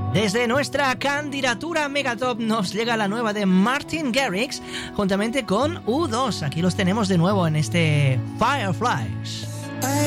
Desde nuestra candidatura Megatop nos llega la nueva de Martin Garrix juntamente con U2. Aquí los tenemos de nuevo en este Fireflies.